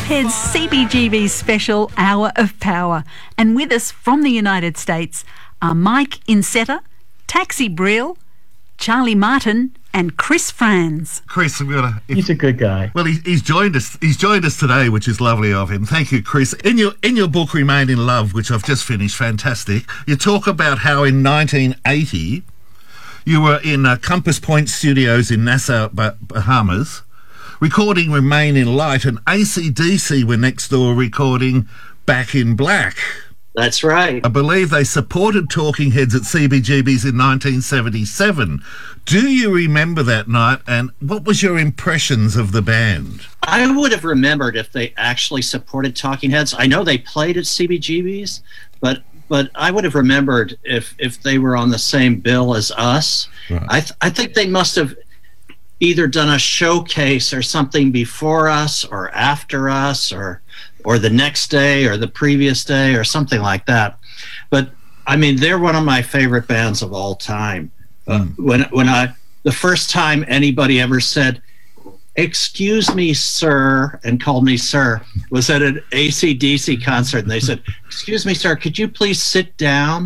Head's CBGB's special Hour of Power. And with us from the United States are Mike Insetta, Taxi Brill, Charlie Martin and Chris Franz. Chris, he's a good guy. Well, he's joined us. He's joined us today, which is lovely of him. Thank you, Chris. In your book, Remain in Love, which I've just finished, fantastic. You talk about how in 1980 you were in Compass Point Studios in Nassau, Bahamas, recording Remain in Light, and AC/DC were next door recording Back in Black. That's right. I believe they supported Talking Heads at CBGB's in 1977. Do you remember that night, and what was your impressions of the band? I would have remembered if they actually supported Talking Heads. I know they played at CBGB's, but I would have remembered if they were on the same bill as us. Right. I think they must have either done a showcase or something before us or after us or the next day or the previous day or something like that. But I mean, they're one of my favorite bands of all time. The first time anybody ever said, "Excuse me, sir," and called me sir, was at an AC/DC concert, and they said, "Excuse me, sir, could you please sit down?"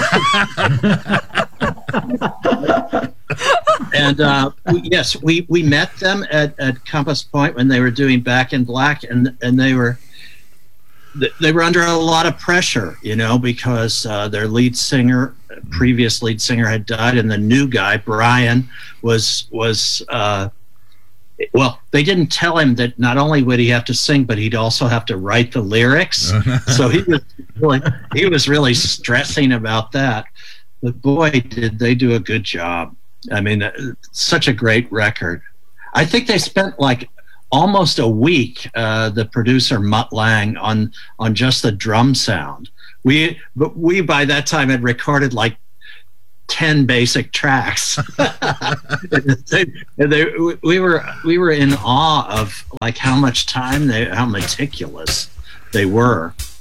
And yes, we met them at Compass Point when they were doing Back in Black, and they were under a lot of pressure, because their previous lead singer had died, and the new guy, Brian, was well, they didn't tell him that not only would he have to sing, but he'd also have to write the lyrics. So he was really stressing about that. But boy, did they do a good job. I mean, such a great record. I think they spent like almost a week, the producer Mutt Lang, on just the drum sound. We by that time had recorded like 10 basic tracks. We were in awe of like how much time how meticulous they were.